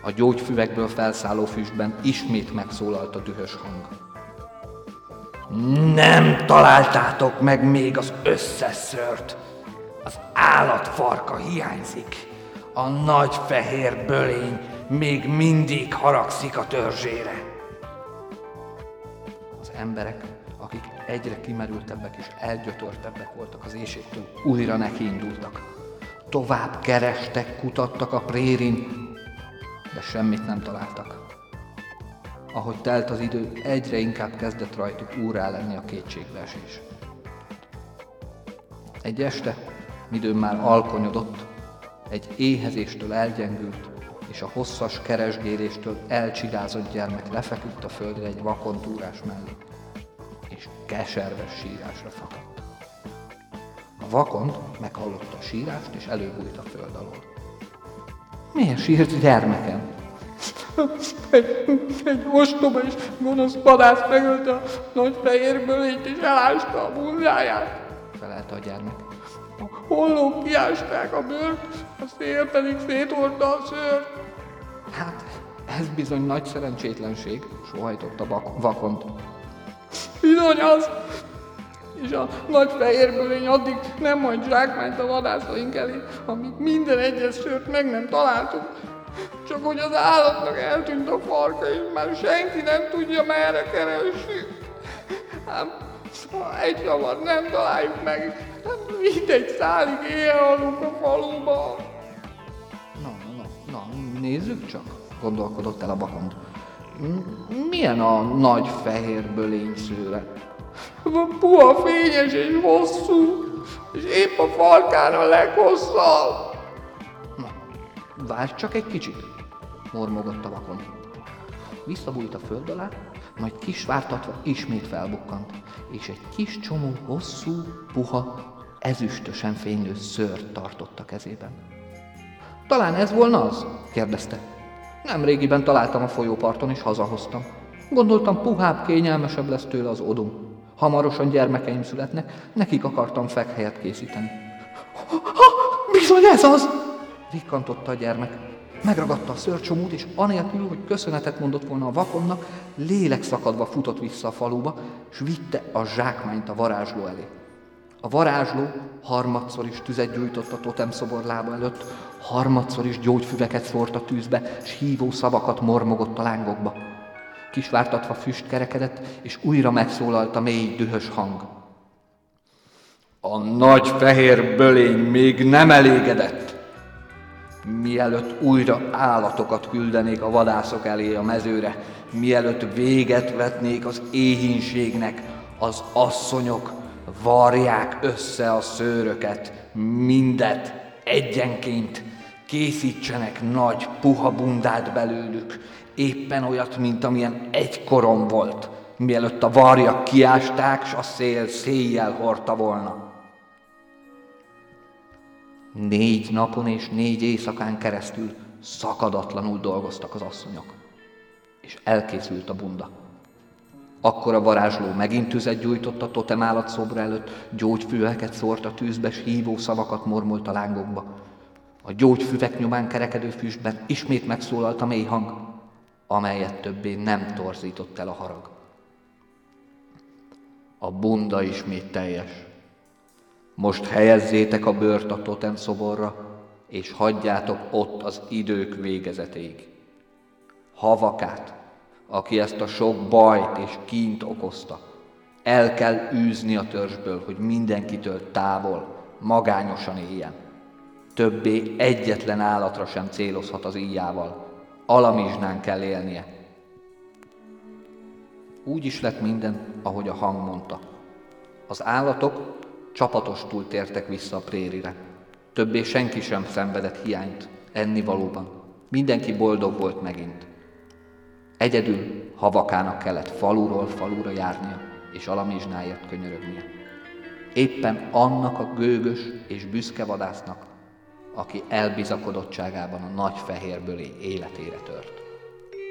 A gyógyfüvekből felszálló füstben ismét megszólalt a dühös hang. Nem találtátok meg még az összes szőrt. Az állatfarka hiányzik. A nagy fehér bölény még mindig haragszik a törzsére. Az emberek, akik egyre kimerültebbek és elgyötörtebbek voltak az éhségtől, újra nekiindultak. Tovább kerestek, kutattak a prérin, de semmit nem találtak. Ahogy telt az idő, egyre inkább kezdett rajtuk úrrá lenni a kétségbeesés. Egy este, midőn már alkonyodott, egy éhezéstől elgyengült, és a hosszas keresgéléstől elcsigázott gyermek lefeküdt a földre egy vakond túrás mellé, és keserves sírásra fakadt. A vakond meghallotta a sírást, és előbújt a föld alól. Miért sírt, gyermekem? Egy ostoba és gonosz vadász megölte a nagy fehér bölényt és elásta a bundáját. Felelte a gyermek. A hollók kiásták a bőrt, a szél pedig széthordta a szőrt. Hát, ez bizony nagy szerencsétlenség, sóhajtott a vakond. Bizony az! És a nagy fehér bölény addig nem hagy zsákmányt a vadászaink elé, amíg minden egyes sört meg nem találtuk. Csak hogy az állatnak eltűnt a farka, és már senki nem tudja, merre keressük. Ám ha egy javar nem találjuk meg, mindegy szálig éjjel halunk a faluban. Na, nézzük csak, gondolkodott el a vakond. Milyen a nagy fehér bölény szőre? Puha, fényes és hosszú, és épp a farkán a leghosszabb. Na, várj csak egy kicsit, mormogott a vakond. Visszabújt a föld alá, majd kisvártatva ismét felbukkant, és egy kis csomó hosszú, puha, ezüstösen fénylő szőrt tartott a kezében. Talán ez volna az? Kérdezte. Nemrégiben találtam a folyóparton, és hazahoztam. Gondoltam, puhább, kényelmesebb lesz tőle az odom. Hamarosan gyermekeim születnek, nekik akartam fekhelyet készíteni. Bizony ez az! Rikkantotta a gyermek. Megragadta a szőrcsomót, és anélkül, hogy köszönetet mondott volna a vakonnak, lélekszakadva futott vissza a faluba, s vitte a zsákmányt a varázsló elé. A varázsló harmadszor is tüzet gyújtott a totemszobor lába előtt, harmadszor is gyógyfüveket szórt a tűzbe, s hívó szavakat mormogott a lángokba. Kisvártatva füst kerekedett, és újra megszólalt a mély, dühös hang. A nagy fehér bölény még nem elégedett. Mielőtt újra állatokat küldenék a vadászok elé a mezőre, mielőtt véget vetnék az éhínségnek, az asszonyok varják össze a szőröket, mindet egyenként, készítsenek nagy, puha bundát belőlük, éppen olyat, mint amilyen egykoron volt, mielőtt a varjak kiásták, s a szél széjjel hordta volna. 4 napon és 4 éjszakán keresztül szakadatlanul dolgoztak az asszonyok, és elkészült a bunda. Akkor a varázsló megint tüzet gyújtott a totem állatszobra előtt, gyógyfüveket szórt a tűzbe, s hívó szavakat mormolt a lángokba. A gyógyfüvek nyomán kerekedő füstben ismét megszólalt a mély hang, amelyet többé nem torzított el a harag. A bunda ismét teljes. Most helyezzétek a bőrt a totem szoborra, és hagyjátok ott az idők végezetéig. Havakát, aki ezt a sok bajt és kínt okozta, el kell űzni a törzsből, hogy mindenkitől távol, magányosan éljen. Többé egyetlen állatra sem célozhat az íjjával, alamizsnán kell élnie. Úgy is lett minden, ahogy a hang mondta. Az állatok csapatostul tértek vissza a prérire. Többé senki sem szenvedett hiányt ennivalóban. Mindenki boldog volt megint. Egyedül Havakának kellett faluról falura járnia, és alamizsnáért könyörögnie. Éppen annak a gőgös és büszke vadásznak, aki elbizakodottságában a nagy fehér bölény életére tört.